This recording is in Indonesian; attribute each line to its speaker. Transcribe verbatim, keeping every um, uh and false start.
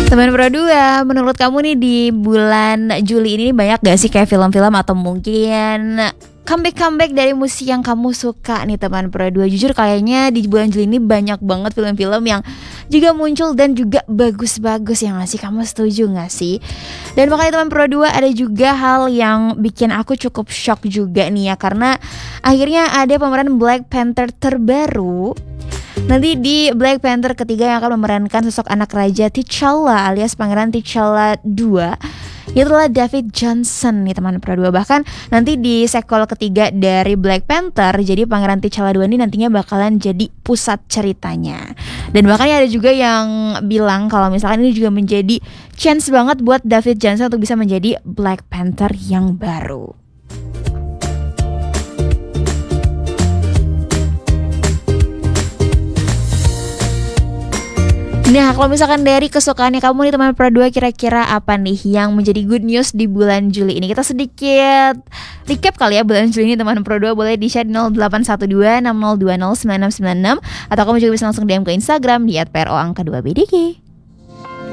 Speaker 1: Teman Pro dua, menurut kamu nih di bulan Juli ini banyak gak sih kayak film-film atau mungkin comeback-comeback dari musik yang kamu suka nih teman Pro dua? Jujur kayaknya di bulan Juli ini banyak banget film-film yang juga muncul dan juga bagus-bagus, ya gak sih? Kamu setuju gak sih? Dan makanya teman Pro dua ada juga hal yang bikin aku cukup shock juga nih ya, karena akhirnya ada pemeran Black Panther terbaru. Nanti di Black Panther ketiga yang akan memerankan sosok anak raja T'Challa alias Pangeran T'Challa kedua, itulah David Johnson nih teman Pro dua. Bahkan nanti di sequel ketiga dari Black Panther, jadi Pangeran T'Challa kedua ini nantinya bakalan jadi pusat ceritanya. Dan makanya ada juga yang bilang kalau misalkan ini juga menjadi chance banget buat David Johnson untuk bisa menjadi Black Panther yang baru. Nah, kalau misalkan dari kesukaannya kamu nih teman Pro dua, kira-kira apa nih yang menjadi good news di bulan Juli ini? Kita sedikit recap kali ya bulan Juli ini teman Pro dua. Boleh di-share di nol delapan satu dua enam nol dua nol sembilan enam sembilan enam, atau kamu juga bisa langsung D M ke Instagram di at pro angka dua b d g.